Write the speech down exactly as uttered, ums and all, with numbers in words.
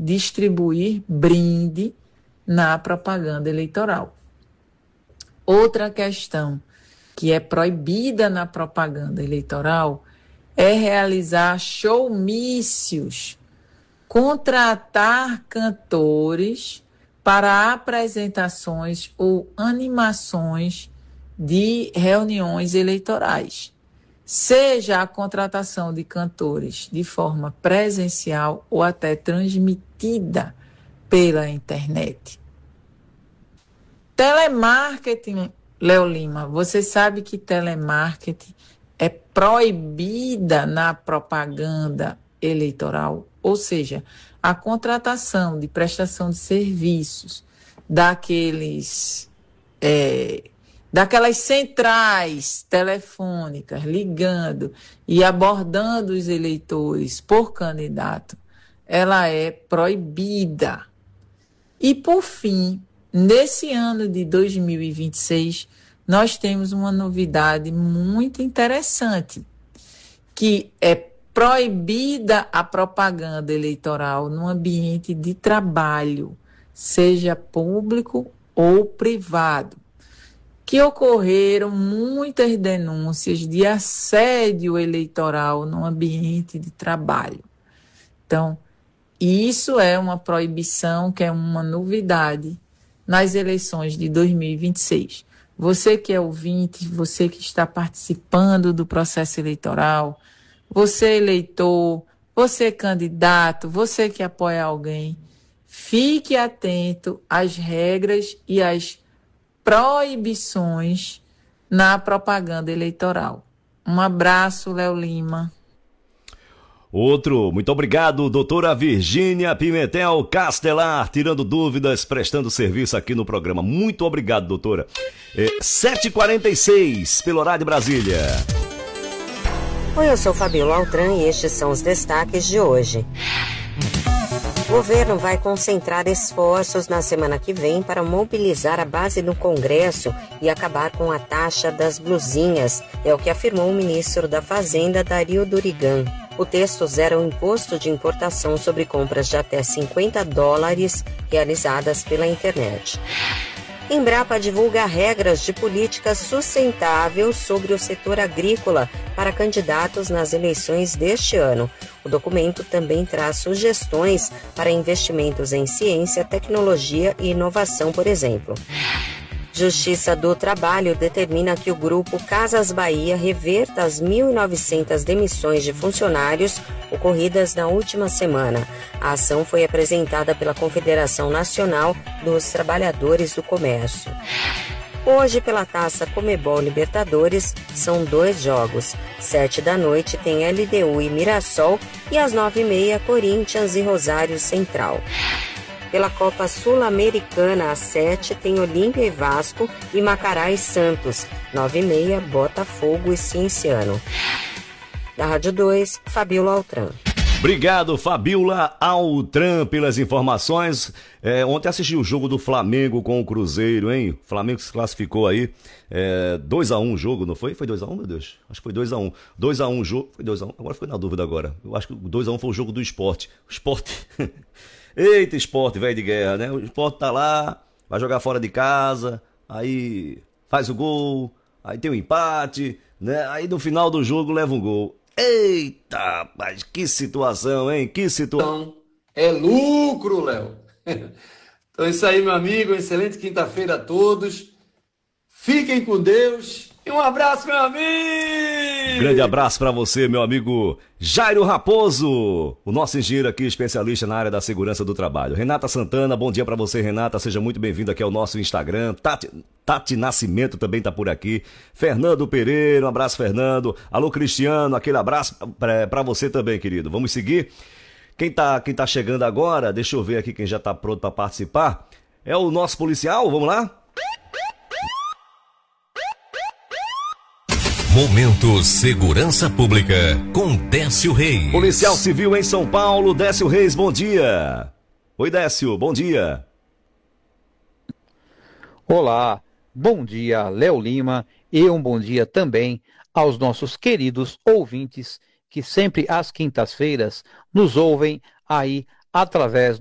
distribuir brinde na propaganda eleitoral. Outra questão que é proibida na propaganda eleitoral é realizar showmícios, contratar cantores para apresentações ou animações de reuniões eleitorais. Seja a contratação de cantores de forma presencial ou até transmitida pela internet. Telemarketing, Léo Lima, você sabe que telemarketing é proibida na propaganda eleitoral, ou seja, a contratação de prestação de serviços daqueles, é, daquelas centrais telefônicas ligando e abordando os eleitores por candidato, ela é proibida. E, por fim, nesse ano de dois mil e vinte e seis, nós temos uma novidade muito interessante, que é proibida a propaganda eleitoral no ambiente de trabalho, seja público ou privado, que ocorreram muitas denúncias de assédio eleitoral no ambiente de trabalho. Então, isso é uma proibição, que é uma novidade nas eleições de dois mil e vinte e seis. Você que é ouvinte, você que está participando do processo eleitoral, você eleitor, você candidato, você que apoia alguém, fique atento às regras e às proibições na propaganda eleitoral. Um abraço, Léo Lima. Outro, muito obrigado, doutora Virgínia Pimentel Castelar, tirando dúvidas, prestando serviço aqui no programa. Muito obrigado, doutora. É, sete e quarenta e seis, pelo horário de Brasília. Oi, eu sou Fabíola Altran e estes são os destaques de hoje. O governo vai concentrar esforços na semana que vem para mobilizar a base no Congresso e acabar com a taxa das blusinhas, é o que afirmou o ministro da Fazenda, Dario Durigan. O texto zera o imposto de importação sobre compras de até cinquenta dólares realizadas pela internet. Embrapa divulga regras de política sustentável sobre o setor agrícola para candidatos nas eleições deste ano. O documento também traz sugestões para investimentos em ciência, tecnologia e inovação, por exemplo. Justiça do Trabalho determina que o grupo Casas Bahia reverta as mil e novecentas demissões de funcionários ocorridas na última semana. A ação foi apresentada pela Confederação Nacional dos Trabalhadores do Comércio. Hoje, pela Taça Comebol Libertadores, são dois jogos. Sete da noite tem L D U e Mirassol e às nove e meia Corinthians e Rosário Central. Pela Copa Sul-Americana, às sete, tem Olímpia e Vasco e Macará e Santos. Nove e meia, Botafogo e Cienciano. Da Rádio dois, Fabíola Altran. Obrigado, Fabíola Altran, pelas informações. É, ontem assisti o jogo do Flamengo com o Cruzeiro, hein? O Flamengo se classificou aí. É, dois a um o jogo, não foi? Foi dois a um, meu Deus? Acho que foi dois a um. dois a um o jogo. Foi dois a um. Agora fiquei na dúvida agora. Eu acho que o dois a um foi o jogo do Sport. O Sport... Eita, Sport, velho de guerra, né? O Sport tá lá, vai jogar fora de casa, aí faz o gol, aí tem o empate, né? Aí no final do jogo leva um gol. Eita, mas que situação, hein? Que situação. É lucro, Léo. Então é isso aí, meu amigo. Excelente quinta-feira a todos. Fiquem com Deus. E um abraço, meu amigo! Grande abraço para você, meu amigo Jairo Raposo, o nosso engenheiro aqui, especialista na área da segurança do trabalho. Renata Santana, bom dia para você, Renata. Seja muito bem-vindo aqui ao nosso Instagram. Tati, Tati Nascimento também tá por aqui. Fernando Pereira, um abraço, Fernando. Alô, Cristiano, aquele abraço para você também, querido. Vamos seguir? Quem tá, quem tá chegando agora, deixa eu ver aqui quem já tá pronto para participar. É o nosso policial, vamos lá? Momento Segurança Pública, com Décio Reis. Policial Civil em São Paulo, Décio Reis, bom dia. Oi, Décio, bom dia. Olá, bom dia, Léo Lima, e um bom dia também aos nossos queridos ouvintes que sempre às quintas-feiras nos ouvem aí através